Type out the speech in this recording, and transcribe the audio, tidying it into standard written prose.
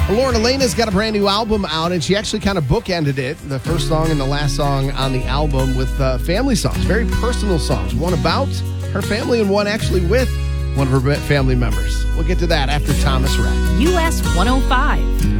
Lauren Elena's got a brand new album out, and she actually kind of bookended it, the first song and the last song on the album, with family songs, very personal songs. One about her family and one actually with one of her family members. We'll get to that after Thomas Rhett. US 105.